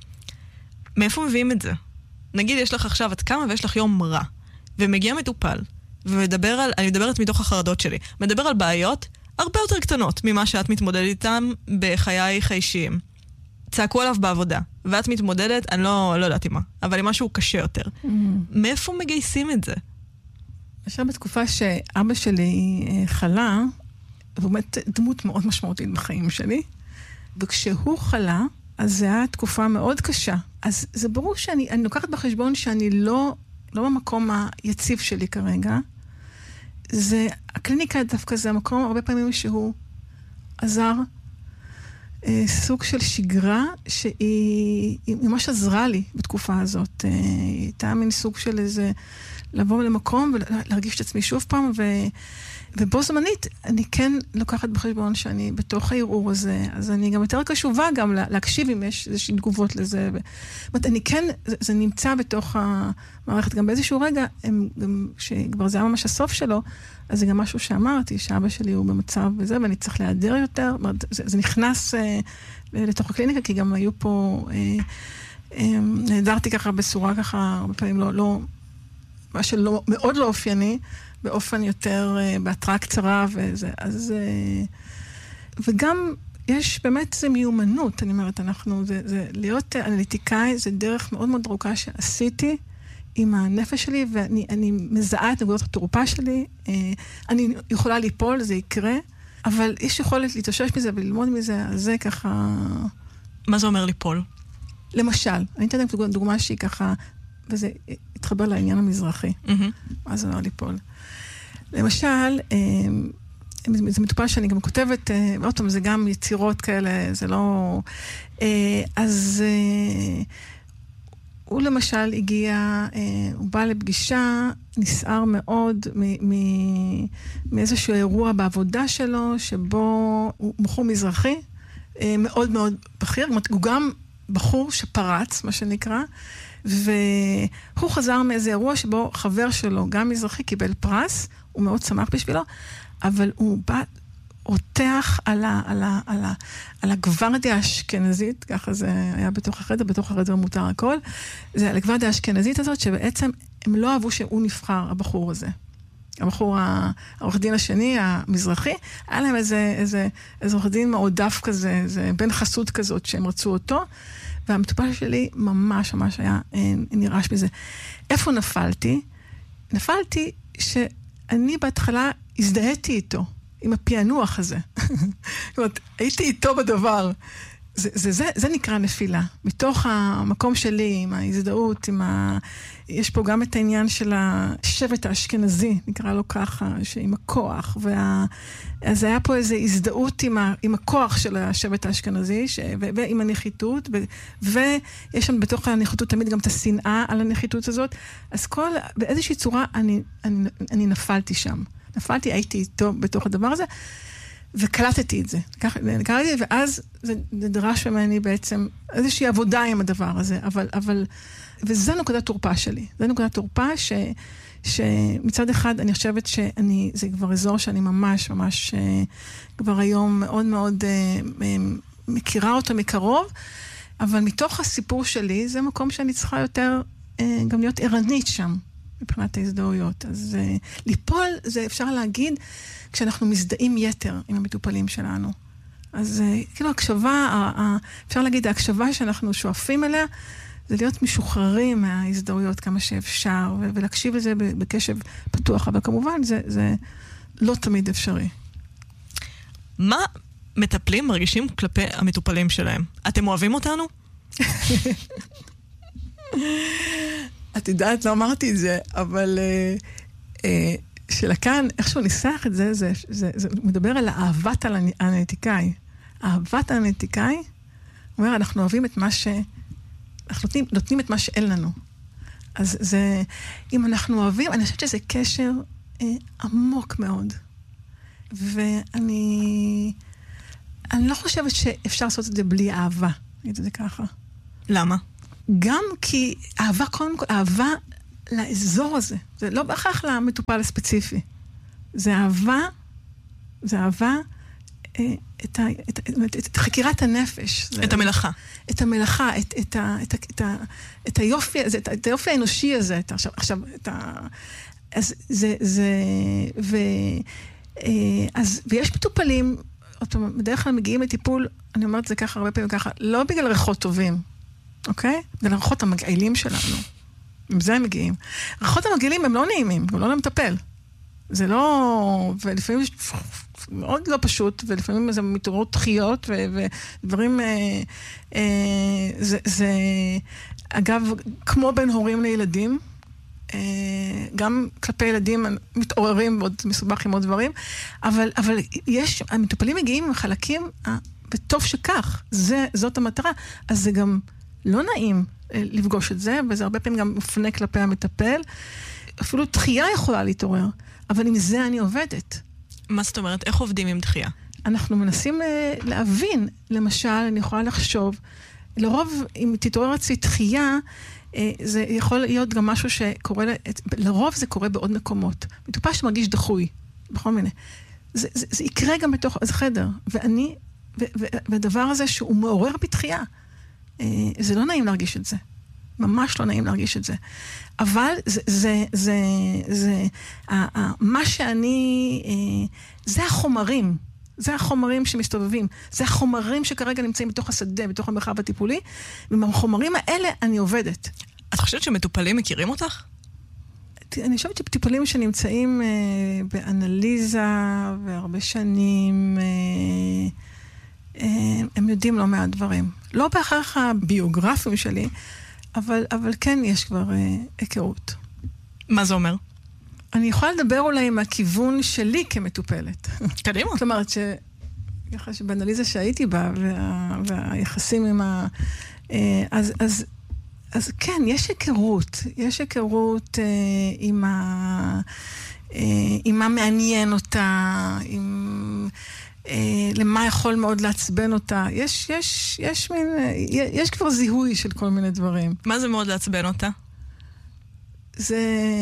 מאיפה מביאים את זה? נגיד, יש לך עכשיו, את קמה ויש לך יום רע, ומגיע מטופל, ומדבר על, אני מדברת מתוך החרדות שלי, מדבר על בעיות הרבה יותר קטנות ממה שאת מתמודדת איתם בחייך האישיים. צעקו עליו בעבודה, ואת מתמודדת, אני לא, לא יודעת מה, אבל עם משהו קשה יותר. Mm. מאיפה מגייסים את זה? עכשיו בתקופה שאבא שלי חלה, והוא באמת דמות מאוד משמעותית בחיים שלי, וכשהוא חלה, אז זה היה תקופה מאוד קשה. אז זה ברור שאני אני לוקחת בחשבון שאני לא, לא במקום היציב שלי כרגע. זה, הקליניקה דווקא זה המקום הרבה פעמים שהוא עזר, אה, סוג של שגרה שהיא היא ממש עזרה לי בתקופה הזאת. אה, הייתה מין סוג של איזה, לבוא למקום ולהרגיש את עצמי שוב פעם, ו... ובו זמנית, אני כן לוקחת בחשבון שאני בתוך הערעור הזה, אז אני גם יותר קשובה גם להקשיב אם יש איזושהי תגובות לזה. ו... זאת אומרת, אני כן, זה, זה נמצא בתוך המערכת, גם באיזשהו רגע, הם, גם, שכבר זה היה ממש הסוף שלו, אז זה גם משהו שאמרתי, שאבא שלי הוא במצב וזה, ואני צריך להיעדר יותר. זאת אומרת, זה, זה נכנס אה, לתוך הקליניקה, כי גם היו פה, אה, אה, נהדרתי ככה בסורה ככה, הרבה פעמים לא, לא, מה שלא, מאוד לא אופייני, באופן יותר, uh, בהתראה קצרה, וזה, אז, uh, וגם יש באמת זה מיומנות, אני אומרת, אנחנו, זה, זה, להיות אנליטיקאי, זה דרך מאוד מאוד ארוכה שעשיתי עם הנפש שלי, ואני אני מזהה את נקודות התורפה שלי, uh, אני יכולה ליפול, זה יקרה, אבל יש יכולת להתאושש מזה וללמוד מזה, אז זה ככה... מה זה אומר ליפול? למשל, אני אתן לכם דוגמה שהיא ככה, וזה התחבר לעניין המזרחי. Mm-hmm. מה זה אומר ליפול? למשל, זה מטופל שאני גם כותבת, עוד פעם, זה גם יצירות כאלה, זה לא... אז הוא למשל הגיע, הוא בא לפגישה, נסער מאוד מאיזשהו אירוע בעבודה שלו, שבו הוא בחור מזרחי, מאוד מאוד בכיר, הוא גם בחור שפרץ, מה שנקרא, והוא חזר מאיזה אירוע שבו חבר שלו, גם מזרחי, קיבל פרס, הוא מאוד שמח בשבילו, אבל הוא בא, רותח על, ה, על, ה, על, ה, על הגוורדיה האשכנזית, ככה זה היה בתוך החדר, בתוך החדר מותר הכל, זה על הגוורדיה האשכנזית הזאת, שבעצם הם לא אהבו שהוא נבחר, הבחור הזה. הבחור, העורך דין השני, המזרחי, היה להם איזה, איזה, איזה עורך דין מעודף כזה, איזה בן חסות כזאת שהם רצו אותו, והמטופל שלי ממש ממש היה נרעש מזה. איפה נפלתי? נפלתי שאני בהתחלה הזדהיתי איתו, עם הפענוח הזה. זאת אומרת, הייתי איתו בדבר. זה, זה, זה, זה נקרא נפילה. מתוך המקום שלי, עם ההזדהות, עם ה... יש פה גם את העניין של השבט האשכנזי, נקרא לו ככה, עם הכוח, וה... אז היה פה איזו הזדהות עם, ה... עם הכוח של השבט האשכנזי, ש... ו... ועם הנחיתות, ו... ויש שם בתוך הנחיתות תמיד גם את השנאה על הנחיתות הזאת, אז כל, באיזושהי צורה אני, אני, אני נפלתי שם. נפלתי, הייתי איתו בתוך הדבר הזה, וקלטתי את זה. קלטתי, ואז זה דרש ממני בעצם איזושהי עבודה עם הדבר הזה, אבל, אבל, וזה נקודת תורפה שלי. זה נקודת תורפה ש, שמצד אחד אני חושבת שאני, זה כבר אזור שאני ממש, ממש כבר היום מאוד מאוד מכירה אותו מקרוב, אבל מתוך הסיפור שלי, זה מקום שאני צריכה יותר גם להיות ערנית שם, מבחינת ההזדהויות. אז ליפול, זה אפשר להגיד, כשאנחנו מזדהים יתר עם המטופלים שלנו. אז כאילו הקשבה, אפשר להגיד, ההקשבה שאנחנו שואפים אליה, זה להיות משוחררים מההזדהויות כמה שאפשר, ולהקשיב לזה בקשב פתוח, אבל כמובן זה, זה לא תמיד אפשרי. מה מטפלים מרגישים כלפי המטופלים שלהם? אתם אוהבים אותנו? את יודעת, לא אמרתי את זה, אבל שלכאן, איכשהו ניסח את זה, זה, זה, זה מדבר על אהבת האנליטיקאי. אהבת האנליטיקאי, אומר, אנחנו אוהבים את מה ש... אנחנו נותנים, נותנים את מה שאין לנו. אז זה, אם אנחנו אוהבים, אני חושבת שזה קשר אה, עמוק מאוד. ואני אני לא חושבת שאפשר לעשות את זה בלי אהבה. נגיד את זה ככה. למה? גם כי אהבה, קודם כל, אהבה לאזור הזה. זה לא בהכרח למטופל הספציפי. זה אהבה, זה אהבה אה, את, ה, את, את, את, את חקירת הנפש. את המלאכה. את המלאכה, את, את, ה, את, ה, את, ה, את היופי, את, את היופי האנושי הזה. את, עכשיו, עכשיו, את ה... אז זה, זה, ו... אז, ויש מטופלים, בדרך כלל מגיעים לטיפול, אני אומרת את זה ככה הרבה פעמים ככה, לא בגלל ריחות טובים, אוקיי? בגלל ריחות המגעילים שלנו. עם זה הם מגיעים. ריחות המגעילים הם לא נעימים, הם לא למטפל. זה לא, ולפעמים יש מאוד לא פשוט, ולפעמים זה מתעוררות דחיות, ודברים, אה, אה, זה, זה, אגב, כמו בין הורים לילדים, גם כלפי ילדים מתעוררים ועוד מסובך עם עוד דברים, אבל, אבל יש, המטופלים מגיעים עם חלקים, וטוב שכך, זה, זאת המטרה, אז זה גם לא נעים לפגוש את זה, וזה הרבה פעמים גם מופנה כלפי המטפל, אפילו דחייה יכולה להתעורר, אבל עם זה אני עובדת. מה זאת אומרת? איך עובדים עם דחייה? אנחנו מנסים להבין, למשל, אני יכולה לחשוב, לרוב אם תתעורר אצלי דחייה, זה יכול להיות גם משהו שקורה, לרוב זה קורה בעוד מקומות. מטופל שמרגיש דחוי, בכל מיני. זה, זה, זה יקרה גם בתוך החדר, ואני, ו, ו, והדבר הזה שהוא מעורר בתחייה, זה לא נעים להרגיש את זה. ממש לא נעים להרגיש את זה. אבל זה, זה, זה, זה, מה שאני, זה החומרים, זה החומרים שמסתובבים, זה החומרים שכרגע נמצאים בתוך השדה, בתוך המרחב הטיפולי, ובחומרים האלה אני עובדת. את חושבת שמטופלים מכירים אותך? אני חושבת שטיפולים שנמצאים אה, באנליזה והרבה שנים, אה, אה, הם יודעים לא מעט דברים. לא בהכרח הביוגרפיים שלי, אבל, אבל כן יש כבר אה, היכרות. מה זה אומר? אני יכולה לדבר אולי עם הכיוון שלי כמטופלת. קדימה. זאת אומרת ש... ככה שבאנליזה שהייתי בה, וה... והיחסים עם ה... אז, אז, אז כן, יש היכרות. יש היכרות אה, עם ה... אה, עם מה מעניין אותה, עם... אה, למה יכול מאוד לעצבן אותה. יש, יש, יש מין... יש כבר זיהוי של כל מיני דברים. מה זה מאוד לעצבן אותה? זה...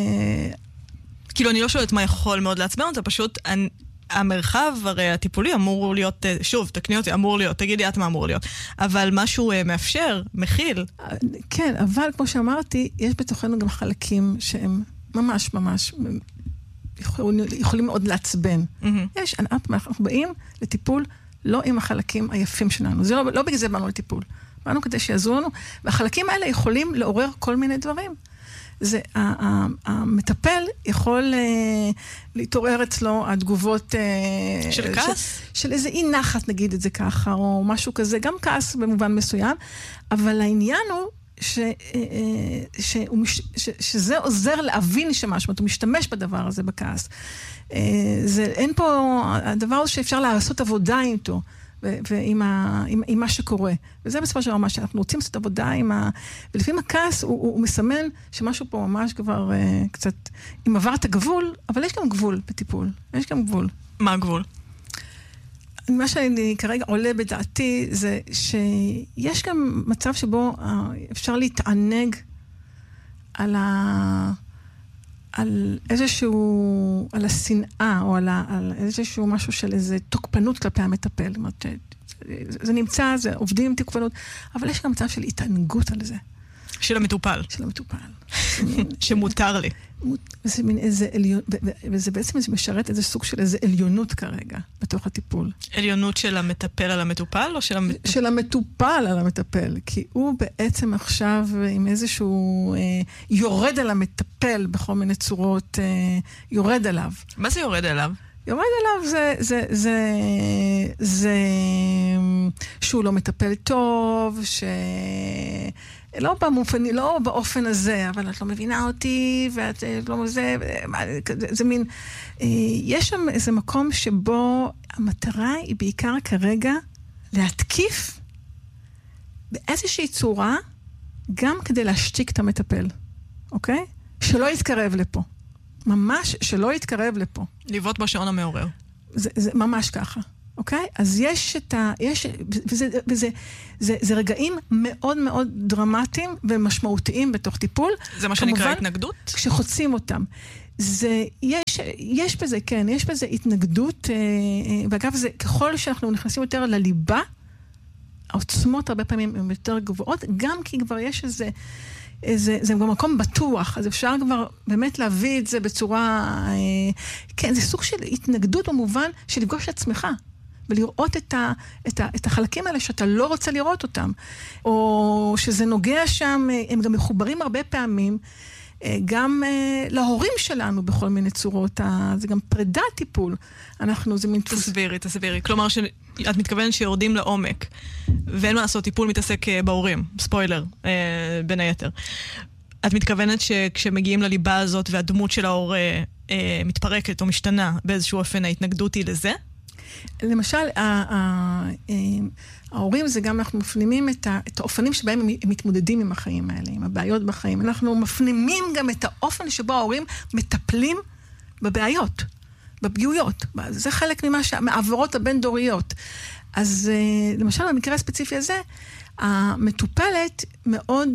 כאילו, אני לא שואלת מה יכול מאוד לעצבן אותה, פשוט אני, המרחב הרי הטיפולי אמור להיות, שוב, תקני אותי, אמור להיות, תגידי את מה אמור להיות, אבל משהו מאפשר, מכיל. כן, אבל כמו שאמרתי, יש בתוכנו גם חלקים שהם ממש ממש יכולים, יכולים מאוד לעצבן. Mm-hmm. יש, אנחנו באים לטיפול לא עם החלקים היפים שלנו, זה לא, לא בגלל זה באנו לטיפול, באנו כדי שיעזרו לנו, והחלקים האלה יכולים לעורר כל מיני דברים. זה, המטפל יכול להתעורר אצלו התגובות... של כעס? של איזה אי נחת, נגיד את זה ככה, או משהו כזה, גם כעס במובן מסוים, אבל העניין הוא ש, ש, ש, שזה עוזר להבין שמשהו, הוא משתמש בדבר הזה בכעס. זה, אין פה, הדבר שאפשר לעשות עבודה איתו, ועם ה, עם, עם מה שקורה. וזה בסופו של דבר מה שאנחנו רוצים לעשות עבודה עם ה... ולפעמים הכעס הוא, הוא, הוא מסמן שמשהו פה ממש כבר uh, קצת... אם עבר את הגבול, אבל יש גם גבול בטיפול. יש גם גבול. מה הגבול? מה שאני כרגע עולה בדעתי זה שיש גם מצב שבו uh, אפשר להתענג על ה... על איזשהו, על השנאה, או על, ה, על איזשהו משהו של איזו תוקפנות כלפי המטפל. זאת אומרת, זה, זה נמצא, זה עובדים עם תוקפנות, אבל יש גם מצב של התענגות על זה. של המטופל. של המטופל. שמותר לי. וזה מין איזה עליון, וזה בעצם משרת איזה סוג של איזה עליונות כרגע, בתוך הטיפול. עליונות של המטפל על המטופל, או של המטופל? של המטופל על המטפל, כי הוא בעצם עכשיו עם איזשהו, אה, יורד על המטפל בכל מיני צורות, אה, יורד עליו. מה זה יורד עליו? יורד עליו זה, זה, זה, זה, שהוא לא מטפל טוב, ש... לא במופן, לא באופן הזה, אבל את לא מבינה אותי, ואת לא זה, זה, זה מין, יש שם איזה מקום שבו המטרה היא בעיקר כרגע להתקיף באיזושהי צורה, גם כדי להשתיק את המטפל, אוקיי? שלא יתקרב לפה. ממש שלא יתקרב לפה. לבעוט בשעון המעורר. זה, זה ממש ככה. אוקיי? אז יש את ה... יש, וזה, וזה, זה, זה רגעים מאוד מאוד דרמטיים ומשמעותיים בתוך טיפול. זה מה שנקרא התנגדות? כשחוצים אותם. זה, יש, יש בזה, כן, יש בזה התנגדות, ואגב, זה, ככל שאנחנו נכנסים יותר לליבה, העוצמות הרבה פעמים הן יותר גבוהות, גם כי כבר יש איזה... זה, זה גם מקום בטוח, אז אפשר כבר באמת להביא את זה בצורה... כן, זה סוג של התנגדות במובן של לפגוש את עצמך. ולראות את, ה, את, ה, את החלקים האלה שאתה לא רוצה לראות אותם. או שזה נוגע שם, הם גם מחוברים הרבה פעמים, גם להורים שלנו בכל מיני צורות. זה גם פרידה טיפול. אנחנו, זה מין... תסבירי, תסבירי. כלומר, שאת מתכוונת שיורדים לעומק, ואין מה לעשות, טיפול מתעסק בהורים. ספוילר, בין היתר. את מתכוונת שכשמגיעים לליבה הזאת, והדמות של ההורה מתפרקת או משתנה, באיזשהו אופן ההתנגדות היא לזה? למשל, ההורים זה גם, אנחנו מפנימים את האופנים שבהם הם מתמודדים עם החיים האלה, עם הבעיות בחיים. אנחנו מפנימים גם את האופן שבו ההורים מטפלים בבעיות, בפגיעויות. זה חלק ממה, מהעברות הבין-דוריות. אז למשל, במקרה הספציפי הזה, המטופלת מאוד,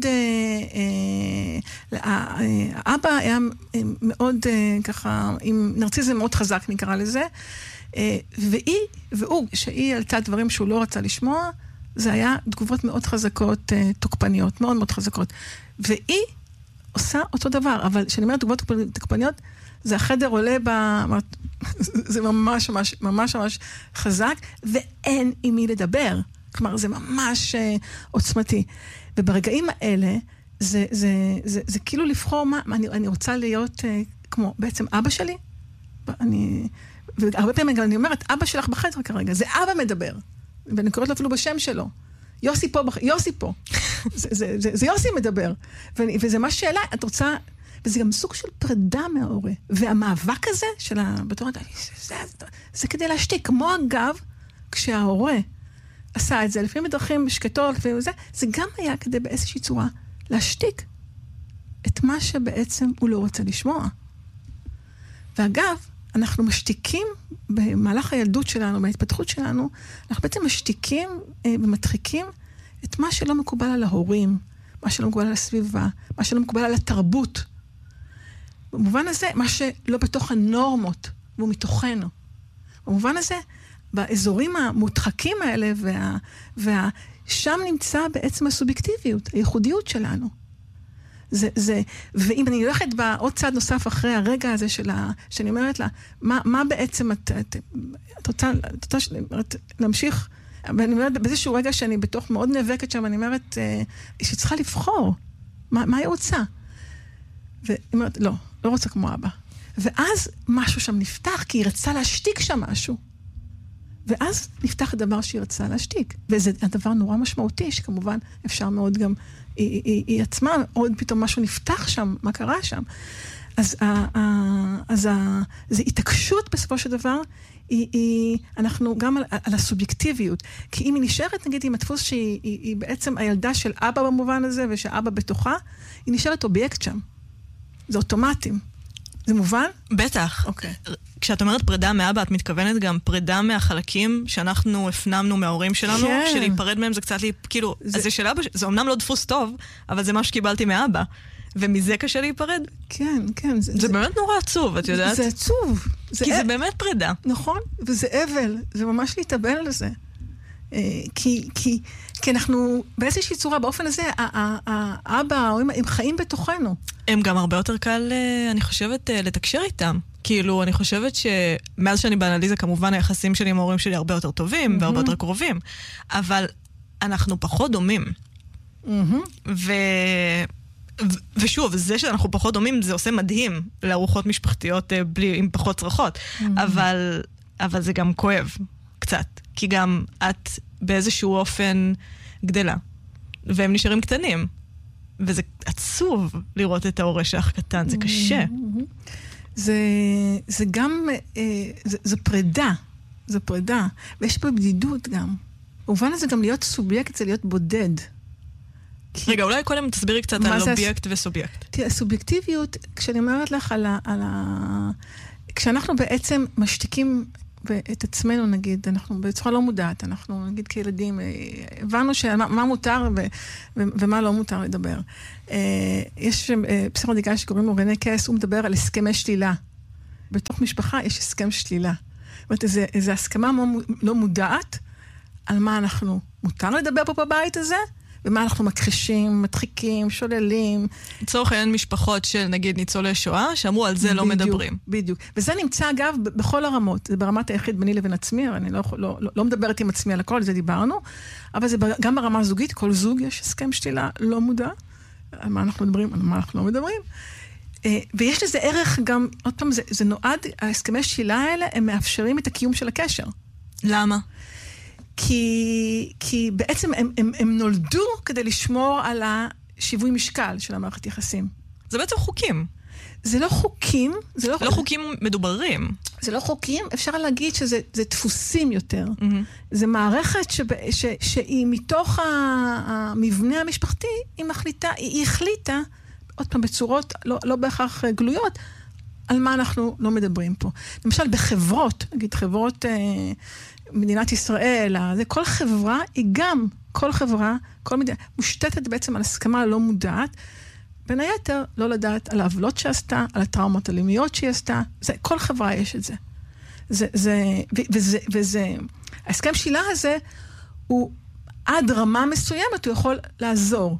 האבא היה מאוד ככה, עם נרציזם מאוד חזק נקרא לזה, והיא, והוא, שהיא עלתה דברים שהוא לא רצה לשמוע, זה היה תגובות מאוד חזקות, תוקפניות, מאוד מאוד חזקות. והיא עושה אותו דבר, אבל כשאני אומרת תגובות תוקפניות, זה החדר עולה ב... זה ממש ממש ממש ממש חזק, ואין עם מי לדבר. כלומר, זה ממש עוצמתי. וברגעים האלה, זה, זה, זה, זה כאילו לבחור מה, אני, אני רוצה להיות כמו בעצם אבא שלי, אני... והרבה פעמים גם אני אומרת, אבא שלך בחדר כרגע, זה אבא מדבר. ואני קוראת לו אפילו בשם שלו. יוסי פה, יוסי פה. זה, זה, זה, זה יוסי מדבר. ואני, וזה מה שאלה, את רוצה, וזה גם סוג של פרידה מההורה. והמאבק הזה של הבתורת, זה, זה, זה כדי להשתיק. כמו אגב, כשההורה עשה את זה, לפעמים בדרכים שקטות, לפעמים זה, זה גם היה כדי באיזושהי צורה להשתיק את מה שבעצם הוא לא רוצה לשמוע. ואגב, אנחנו משתיקים במהלך הילדות שלנו, בהתפתחות שלנו, אנחנו בעצם משתיקים אה, ומדחיקים את מה שלא מקובל על ההורים, מה שלא מקובל על הסביבה, מה שלא מקובל על התרבות. במובן הזה, מה שלא בתוך הנורמות, והוא מתוכנו. במובן הזה, באזורים המודחקים האלה, וה, וה, שם נמצא בעצם הסובייקטיביות, הייחודיות שלנו. זה, זה, ואם אני הולכת בעוד צד נוסף אחרי הרגע הזה שלה, שאני אומרת לה, מה, מה בעצם את, את, את רוצה, את רוצה להמשיך, ואני אומרת באיזשהו רגע שאני בתוך מאוד נאבקת שם, אני אומרת, שצריכה לבחור, מה, מה היא רוצה? והיא אומרת, לא, לא רוצה כמו אבא. ואז משהו שם נפתח, כי היא רצה להשתיק שם משהו. ואז נפתח הדבר שהיא רצה להשתיק. וזה הדבר נורא משמעותי, שכמובן אפשר מאוד גם, היא, היא, היא עצמה, עוד פתאום משהו נפתח שם, מה קרה שם. אז, ה, ה, אז ה, זה התעקשות בסופו של דבר, היא, היא, אנחנו גם על, על הסובייקטיביות. כי אם היא נשארת, נגיד, עם הדפוס שהיא היא, היא בעצם הילדה של אבא במובן הזה, ושאבא בתוכה, היא נשארת אובייקט שם. זה אוטומטים. זה מובן? בטח. אוקיי. כשאת אומרת פרידה מאבא, את מתכוונת גם פרידה מהחלקים שאנחנו הפנמנו מההורים שלנו, כן. שלהיפרד מהם זה קצת לי, כאילו, זה, זה של אבא, זה אמנם לא דפוס טוב, אבל זה מה שקיבלתי מאבא. ומזה קשה להיפרד? כן, כן. זה, זה, זה באמת נורא עצוב, את יודעת? זה עצוב. זה כי אב... זה באמת פרידה. נכון, וזה אבל, זה ממש להתאבל על זה. כי, כי, כי אנחנו באיזושהי צורה, באופן הזה, האבא, הם חיים בתוכנו. הם גם הרבה יותר קל, אני חושבת, לתקשר איתם. כאילו, אני חושבת שמאז שאני באנליזה, כמובן היחסים שלי עם ההורים שלי הרבה יותר טובים, mm-hmm. והרבה יותר קרובים. אבל אנחנו פחות דומים. Mm-hmm. ו... ושוב, זה שאנחנו פחות דומים, זה עושה מדהים לארוחות משפחתיות בלי, עם פחות צרכות. Mm-hmm. אבל, אבל זה גם כואב, קצת. כי גם את באיזשהו אופן גדלה. והם נשארים קטנים. וזה עצוב לראות את ההורה שלך קטן, זה קשה. זה, זה גם, זה, זה פרידה. זה פרידה. ויש פה בדידות גם. במובן הזה גם להיות סובייקט זה להיות בודד. רגע, אולי קודם תסבירי קצת על אובייקט וסובייקט. תראה, הסובייקטיביות, כשאני אומרת לך על ה... על ה... כשאנחנו בעצם משתיקים את עצמנו, נגיד, אנחנו בצורה לא מודעת, אנחנו נגיד כילדים, הבנו מה מותר ו... ומה לא מותר לדבר. יש פסיכולוגיה שקוראים לו רנה קייס, הוא מדבר על הסכמי שלילה. בתוך משפחה יש הסכם שלילה. זאת אומרת, איזו הסכמה לא מודעת על מה אנחנו מותר לדבר פה בבית הזה, ומה אנחנו מכחישים, מדחיקים, שוללים. לצורך העניין משפחות של נגיד ניצולי שואה, שאמרו על זה לא מדברים. בדיוק. וזה נמצא אגב בכל הרמות. זה ברמת היחיד ביני לבין עצמי, אני לא, לא, לא, לא מדברת עם עצמי על הכל, זה דיברנו, אבל זה גם ברמה זוגית, כל זוג יש הסכם שלילה לא מודע, על מה אנחנו מדברים, על מה אנחנו לא מדברים. ויש לזה ערך גם, עוד פעם, זה, זה נועד, ההסכמי שלילה האלה, הם מאפשרים את הקיום של הקשר. למה? כי, כי בעצם הם, הם, הם נולדו כדי לשמור על השיווי משקל של המערכת יחסים. זה בעצם חוקים. זה לא חוקים. זה לא, לא חוקים מדוברים. זה לא חוקים, אפשר להגיד שזה זה דפוסים יותר. Mm-hmm. זה מערכת שב, ש, שהיא מתוך המבנה המשפחתי, היא מחליטה, היא החליטה, עוד פעם בצורות לא, לא בהכרח גלויות, על מה אנחנו לא מדברים פה. למשל בחברות, נגיד חברות... אה, מדינת ישראל, זה כל חברה, היא גם, כל חברה, כל מדינה, מושתתת בעצם על הסכמה לא מודעת, בין היתר, לא לדעת על העוולות שעשתה, על הטראומות הלאומיות שהיא עשתה, זה, כל חברה יש את זה. זה, זה, ו, וזה, וזה, ההסכם שלילה הזה, הוא עד רמה מסוימת, הוא יכול לעזור.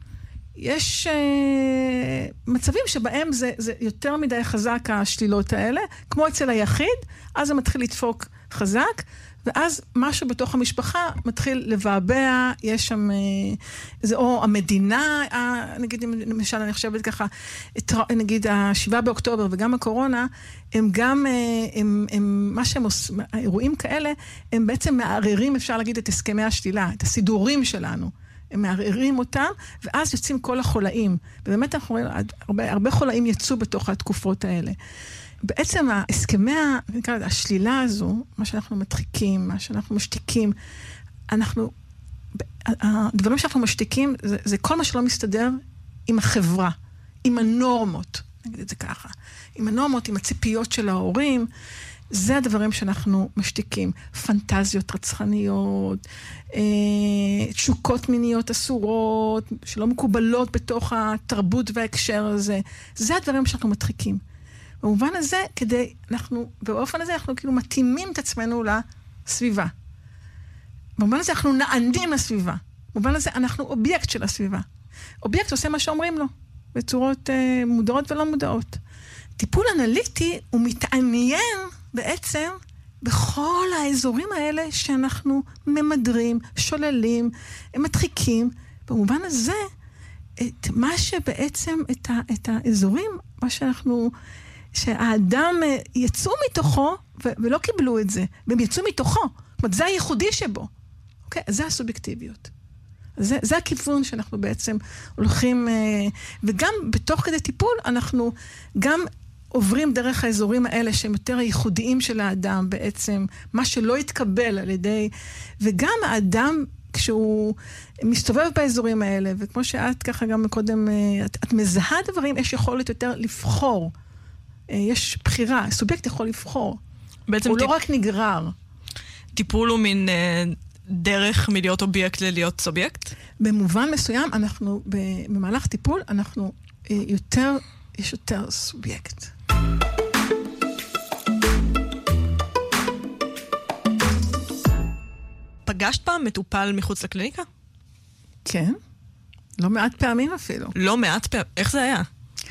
יש אה, מצבים שבהם זה, זה יותר מדי חזק השלילות האלה, כמו אצל היחיד, אז זה מתחיל לדפוק חזק, ואז משהו בתוך המשפחה מתחיל לבעבע, יש שם, זה או המדינה, נגיד, למשל, אני חושבת ככה, נגיד, השבעה באוקטובר וגם הקורונה, הם גם, הם, הם, מה שהם עושים, האירועים כאלה, הם בעצם מערערים, אפשר להגיד, את הסכמי השלילה, את הסידורים שלנו. הם מערערים אותם, ואז יוצאים כל החולאים. ובאמת אנחנו רואים, הרבה, הרבה חולאים יצאו בתוך התקופות האלה. בעצם ההסכמי, נקרא לזה, השלילה הזו, מה שאנחנו מדחיקים, מה שאנחנו משתיקים, אנחנו, הדברים שאנחנו משתיקים, זה, זה כל מה שלא מסתדר עם החברה, עם הנורמות, נגיד את זה ככה, עם הנורמות, עם הציפיות של ההורים, זה הדברים שאנחנו משתיקים. פנטזיות רצחניות, אה, תשוקות מיניות אסורות, שלא מקובלות בתוך התרבות וההקשר הזה, זה הדברים שאנחנו מדחיקים. במובן הזה, כדי, אנחנו, באופן הזה, אנחנו כאילו מתאימים את עצמנו לסביבה. במובן הזה, אנחנו נענדים לסביבה. במובן הזה, אנחנו אובייקט של הסביבה. אובייקט עושה מה שאומרים לו, בצורות אה, מודעות ולא מודעות. טיפול אנליטי הוא מתעניין בעצם בכל האזורים האלה שאנחנו ממדרים, שוללים, מדחיקים. במובן הזה, את מה שבעצם, את, ה, את האזורים, מה שאנחנו, שהאדם יצאו מתוכו, ו, ולא קיבלו את זה, והם יצאו מתוכו. זאת אומרת, זה הייחודי שבו. אוקיי? אז זה הסובייקטיביות. זה, זה הכיוון שאנחנו בעצם הולכים, וגם בתוך כדי טיפול, אנחנו גם עוברים דרך האזורים האלה, שהם יותר הייחודיים של האדם בעצם, מה שלא יתקבל על ידי, וגם האדם, כשהוא מסתובב באזורים האלה, וכמו שאת ככה גם קודם, את, את מזהה דברים, יש יכולת יותר לבחור. יש בחירה, סובייקט יכול לבחור. בעצם הוא טיפ... לא רק נגרר. טיפול הוא מין אה, דרך מלהיות אובייקט ללהיות סובייקט? במובן מסוים, אנחנו, במהלך טיפול, אנחנו אה, יותר, יש יותר סובייקט. פגשת פעם מטופל מחוץ לקליניקה? כן. לא מעט פעמים אפילו. לא מעט פעמים? איך זה היה?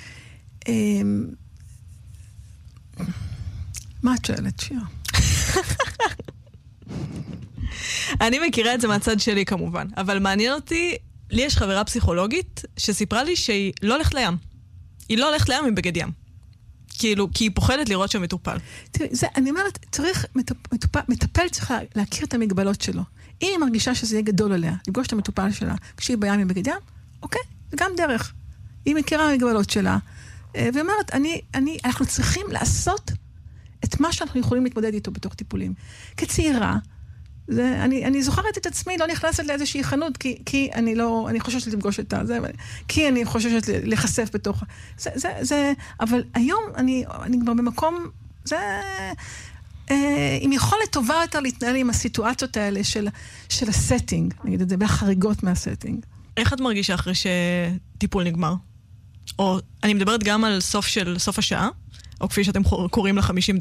מה את שואלת, שיר? אני מכירה את זה מהצד שלי כמובן, אבל מעניין אותי, לי יש חברה פסיכולוגית שסיפרה לי שהיא לא הולכת לים. היא לא הולכת לים עם בגד ים. כאילו, כי היא פוחדת לראות שם מטופל. תראי, זה, אני אומרת, צריך, מטופל, מטפל צריך להכיר את המגבלות שלו. אם היא מרגישה שזה יהיה גדול עליה, לפגוש את המטופל שלה, כשהיא בים עם בגד ים, אוקיי, זה גם דרך. היא מכירה המגבלות שלה, ואומרת, אני, אני, אנחנו צריכים לעשות את מה שאנחנו יכולים להתמודד איתו בתוך טיפולים. כצעירה, זה, אני, אני זוכרת את עצמי, לא נכנסת לאיזושהי חנות, כי, כי אני לא, אני חוששת לפגוש את זה, כי אני חוששת להיחשף בתוך, זה, זה, זה, אבל היום אני, אני כבר במקום, זה, אה, עם יכולת טובה יותר להתנהל עם הסיטואציות האלה של, של הסטינג, נגיד את זה, והחריגות מהסטינג. איך את מרגישה אחרי שטיפול נגמר? או, אני מדברת גם על סוף של, סוף השעה, או כפי שאתם קוראים לה חמישים